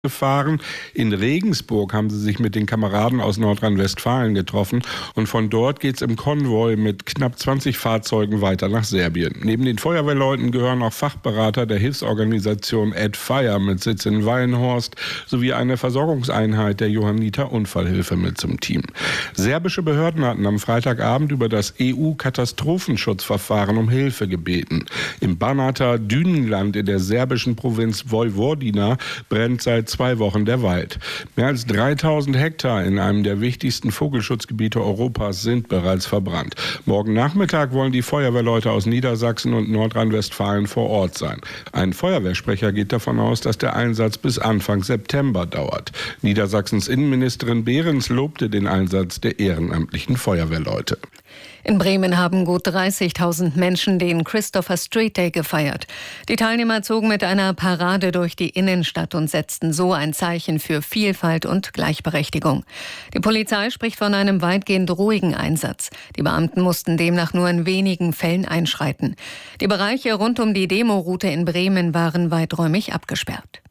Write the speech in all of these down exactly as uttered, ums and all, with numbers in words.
gefahren. In Regensburg haben sie sich mit den Kameraden aus Nordrhein-Westfalen getroffen und von dort geht es im Konvoi mit knapp zwanzig Fahrzeugen weiter nach Serbien. Neben den Feuerwehrleuten gehören auch Fachberater der Hilfsorganisation Add Fire mit Sitz in Wallenhorst sowie eine Versorgungseinheit der Johanniter Unfallhilfe mit zum Team. Serbische Behörden hatten am Freitagabend über das E U-Katastrophenschutzverfahren um Hilfe gebeten. Im Banater Dünenland in der serbischen Provinz Vojvodina brennt seit zwei Wochen der Wald. Mehr als dreitausend Hektar in einem der wichtigsten Vogelschutzgebiete Europas sind bereits verbrannt. Morgen Nachmittag wollen die Feuerwehrleute aus Niedersachsen und Nordrhein-Westfalen vor Ort sein. Ein Feuerwehrsprecher geht davon aus, dass der Einsatz bis Anfang September dauert. Niedersachsens Innenministerin Behrens lobte den Einsatz der ehrenamtlichen Feuerwehrleute. In Bremen haben gut dreißigtausend Menschen den Christopher Street Day gefeiert. Die Teilnehmer zogen mit einer Parade durch die Innenstadt und setzten so ein Zeichen für Vielfalt und Gleichberechtigung. Die Polizei spricht von einem weitgehend ruhigen Einsatz. Die Beamten mussten demnach nur in wenigen Fällen einschreiten. Die Bereiche rund um die Demoroute in Bremen waren weiträumig abgesperrt.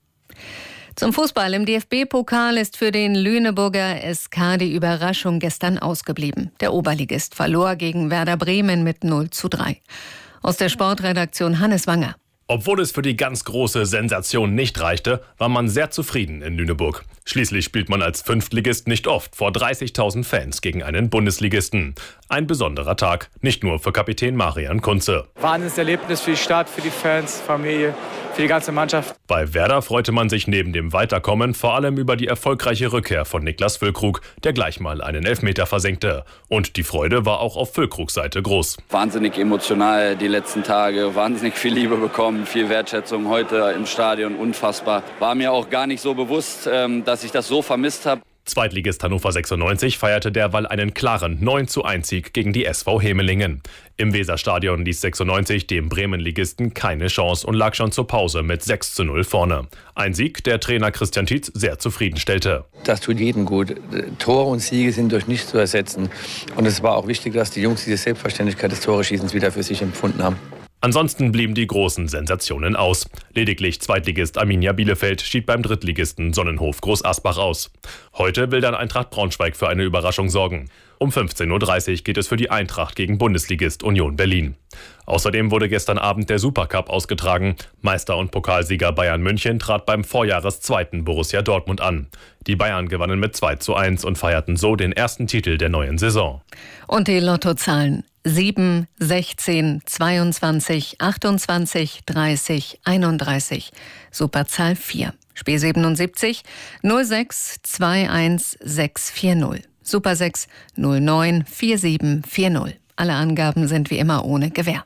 Zum Fußball im D F B-Pokal ist für den Lüneburger S K die Überraschung gestern ausgeblieben. Der Oberligist verlor gegen Werder Bremen mit null zu drei. Aus der Sportredaktion Hannes Wanger. Obwohl es für die ganz große Sensation nicht reichte, war man sehr zufrieden in Lüneburg. Schließlich spielt man als Fünftligist nicht oft vor dreißigtausend Fans gegen einen Bundesligisten. Ein besonderer Tag, nicht nur für Kapitän Marian Kunze. Wahnsinnserlebnis für die Stadt, für die Fans, Familie, für die ganze Mannschaft. Bei Werder freute man sich neben dem Weiterkommen vor allem über die erfolgreiche Rückkehr von Niklas Füllkrug, der gleich mal einen Elfmeter versenkte. Und die Freude war auch auf Füllkrugs Seite groß. Wahnsinnig emotional die letzten Tage, wahnsinnig viel Liebe bekommen, viel Wertschätzung heute im Stadion, unfassbar. War mir auch gar nicht so bewusst, dass ich das so vermisst habe. Zweitligist Hannover sechsundneunzig feierte derweil einen klaren neun zu eins Sieg gegen die S V Hemelingen. Im Weserstadion ließ sechsundneunzig dem Bremen-Ligisten keine Chance und lag schon zur Pause mit sechs zu null vorne. Ein Sieg, der Trainer Christian Tietz sehr zufriedenstellte. Das tut jedem gut. Tore und Siege sind durch nichts zu ersetzen. Und es war auch wichtig, dass die Jungs diese Selbstverständlichkeit des Tore-Schießens wieder für sich empfunden haben. Ansonsten blieben die großen Sensationen aus. Lediglich Zweitligist Arminia Bielefeld schied beim Drittligisten Sonnenhof Groß Asbach aus. Heute will dann Eintracht Braunschweig für eine Überraschung sorgen. Um fünfzehn Uhr dreißig geht es für die Eintracht gegen Bundesligist Union Berlin. Außerdem wurde gestern Abend der Supercup ausgetragen. Meister und Pokalsieger Bayern München trat beim Vorjahreszweiten Borussia Dortmund an. Die Bayern gewannen mit zwei zu eins und feierten so den ersten Titel der neuen Saison. Und die Lottozahlen: sieben, sechzehn, zweiundzwanzig, achtundzwanzig, dreißig, einunddreißig. Superzahl vier. Spiel siebenundsiebzig, null sechs, zwei eins, sechs vier null. Super sechs, null neun, vier sieben vier null. Alle Angaben sind wie immer ohne Gewähr.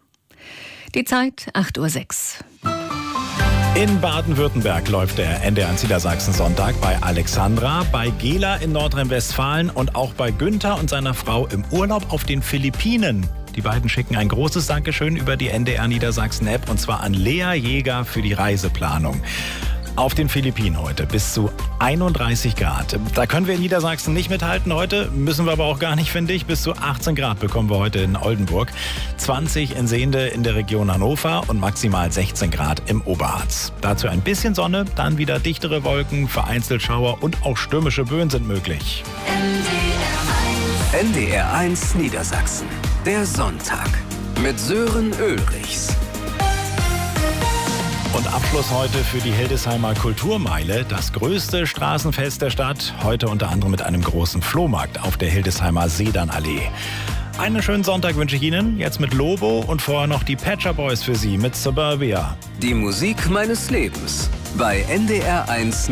Die Zeit acht Uhr sechs. In Baden-Württemberg läuft der N D R eins Niedersachsen-Sonntag bei Alexandra, bei Gela in Nordrhein-Westfalen und auch bei Günther und seiner Frau im Urlaub auf den Philippinen. Die beiden schicken ein großes Dankeschön über die N D R Niedersachsen-App und zwar an Lea Jäger für die Reiseplanung. Auf den Philippinen heute bis zu einunddreißig Grad. Da können wir in Niedersachsen nicht mithalten heute, müssen wir aber auch gar nicht, finde ich. Bis zu achtzehn Grad bekommen wir heute in Oldenburg, zwanzig in Sehnde in der Region Hannover und maximal sechzehn Grad im Oberharz. Dazu ein bisschen Sonne, dann wieder dichtere Wolken, vereinzelt Schauer und auch stürmische Böen sind möglich. N D R eins Niedersachsen, der Sonntag mit Sören Ulrichs. Und Abschluss heute für die Hildesheimer Kulturmeile, das größte Straßenfest der Stadt. Heute unter anderem mit einem großen Flohmarkt auf der Hildesheimer Sedernallee. Einen schönen Sonntag wünsche ich Ihnen, jetzt mit Lobo und vorher noch die Pet Shop Boys für Sie mit Suburbia. Die Musik meines Lebens bei N D R eins.